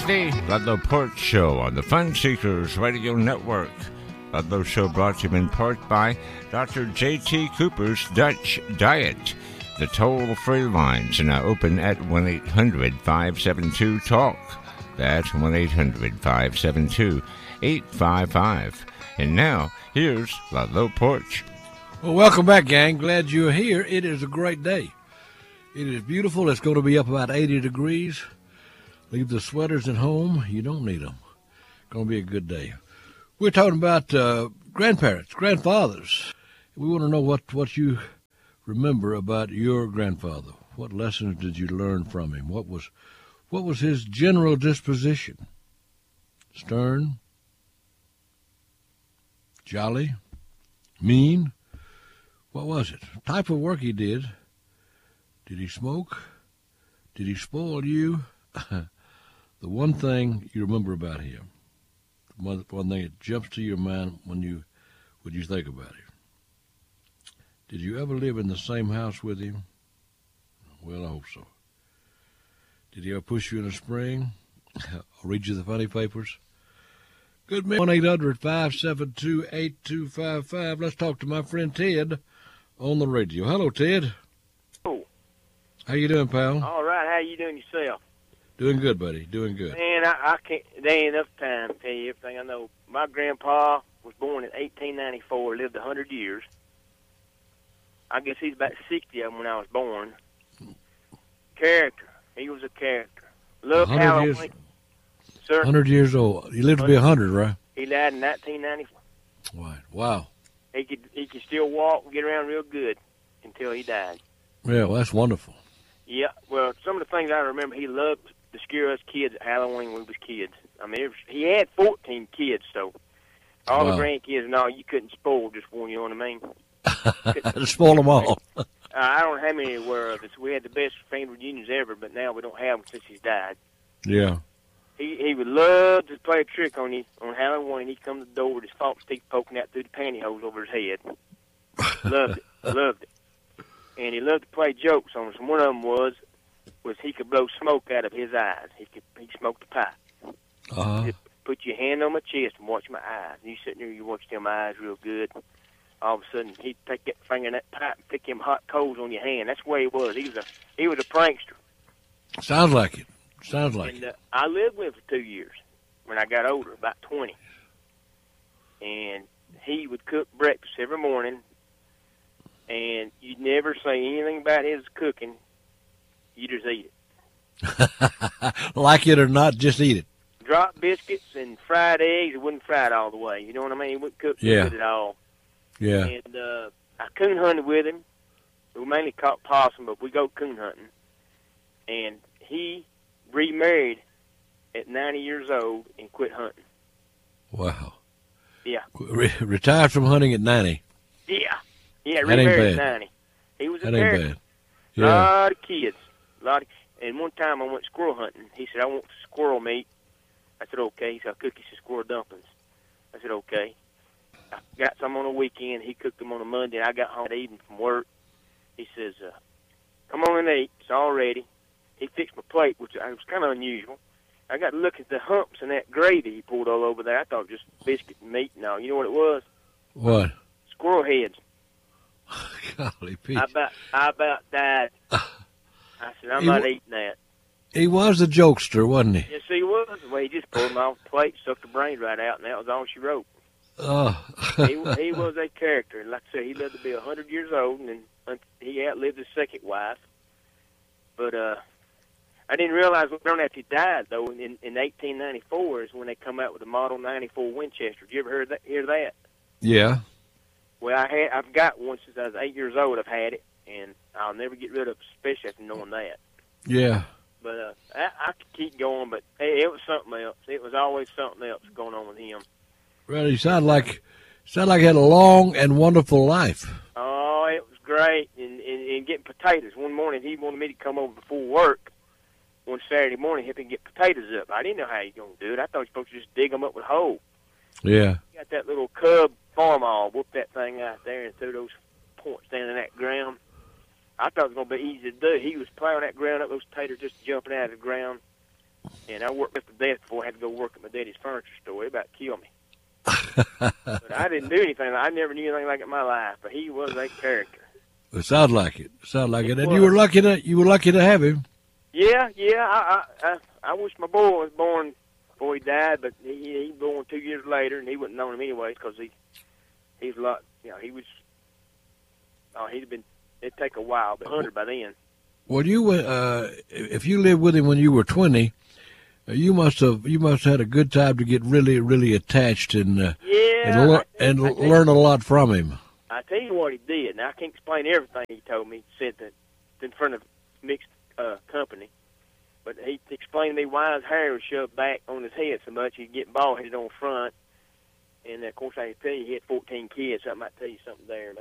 Wednesday, Ludlow Porch Show on the Fun Seekers Radio Network. Ludlow Show brought to you in part by Dr. J.T. Cooper's Dutch Diet. The toll-free lines are now open at 1-800-572-TALK. That's 1-800-572-8555. And now, here's Ludlow Porch. Well, welcome back, gang. Glad you're here. It is a great day. It is beautiful. It's going to be up about 80 degrees. Leave the sweaters at home. You don't need them. Going to be a good day. We're talking about grandparents, grandfathers. We want to know what you remember about your grandfather. What lessons did you learn from him? What was his general disposition? Stern? Jolly? Mean? What was it? The type of work he did. Did he smoke? Did he spoil you? The one thing you remember about him, one thing that jumps to your mind when you think about him. Did you ever live in the same house with him? Well, I hope so. Did he ever push you in the spring? Or read you the funny papers? Good man. 1-800-572-8255. Let's talk to my friend Ted on the radio. Hello, Ted. Oh. How you doing, pal? All right. How you doing yourself? Doing good, buddy. Doing good. Man, I can't. There ain't enough time to tell you everything I know. My grandpa was born in 1894. Lived 100 years. I guess he's about 60 of them when I was born. Character. He was a character. Loved Halloween. Sir? 100 years old. He lived to be 100, right? He died in 1994. Right. Wow. He could still walk and get around real good until he died. Yeah, well, that's wonderful. Yeah. Well, some of the things I remember, he loved to scare us kids at Halloween when we was kids. I mean, he had 14 kids, so all the grandkids and all, you couldn't spoil just one, you know what I mean? Spoil them all. I don't know how many were of us. We had the best family reunions ever, but now we don't have them since he's died. Yeah. He would love to play a trick on you on Halloween. He'd come to the door with his false teeth poking out through the pantyhose over his head. Loved it. Loved it. And he loved to play jokes on us. And one of them was he could blow smoke out of his eyes. He smoked a pipe. Uh-huh. Put your hand on my chest and watch my eyes. And you sitting there, you watch them eyes real good. All of a sudden, he'd take that finger in that pipe and pick them hot coals on your hand. That's the way he was. He was a prankster. Sounds like it. Sounds like it. I lived with him for 2 years when I got older, about 20. And he would cook breakfast every morning, and you'd never say anything about his cooking. You just eat it. Like it or not, just eat it. Drop biscuits and fried eggs. It wasn't fried all the way. You know what I mean? He wouldn't cook good at all. Yeah. And I coon hunted with him. We mainly caught possum, but we go coon hunting. And he remarried at 90 years old and quit hunting. Wow. Yeah. Retired from hunting at 90. Yeah. Yeah, that ain't remarried bad. at 90. He was a that character. Ain't bad. Yeah. Lot of kids. And one time I went squirrel hunting. He said, I want squirrel meat. I said, okay. He said, I'll cook you some squirrel dumplings. I said, okay. I got some on a weekend. He cooked them on a Monday. I got home that evening from work. He says, come on and eat. It's all ready. He fixed my plate, which was kind of unusual. I got to look at the humps in that gravy he poured all over there. I thought just biscuit and meat and all. You know what it was? What? Squirrel heads. Golly, Pete. I about died. I said, I'm not eating that. He was a jokester, wasn't he? Yes, he was. Well, he just pulled them off the plate, sucked the brains right out, and that was all she wrote. Oh. he was a character. And like I said, he lived to be 100 years old, and he outlived his second wife. But I didn't realize after he died, though, in 1894 is when they come out with the Model 94 Winchester. Did you ever hear that? Yeah. Well, I've got one since I was 8 years old. I've had it, and I'll never get rid of it, especially after knowing that. Yeah. But I could keep going, but it was something else. It was always something else going on with him. Well, he sounded like he had a long and wonderful life. Oh, it was great. And getting potatoes. One morning, he wanted me to come over before work one Saturday morning, help him get potatoes up. I didn't know how he was going to do it. I thought he was supposed to just dig them up with a hoe. Yeah. He got that little Cub farm all, whooped that thing out there and threw those points down in that ground. I thought it was going to be easy to do. He was plowing that ground up, those potatoes just jumping out of the ground. And I worked with the death before I had to go work at my daddy's furniture store. He about killed me. But I didn't do anything. I never knew anything like it in my life. But he was a character. It sounds like it. And you were lucky to have him. Yeah. I wish my boy was born before he died, but he born 2 years later, and he wouldn't know him anyways because he's a lot. You know, he was. Oh, he'd been. It'd take a while, but 100 by then. Well, if you lived with him when you were 20, you must have had a good time to get really, really attached and learn a lot from him. I tell you what he did. Now I can't explain everything he told me. He said that in front of mixed company, but he explained to me why his hair was shoved back on his head so much he'd get bald headed on front. And of course, I can tell you he had 14 kids. So I might tell you something there.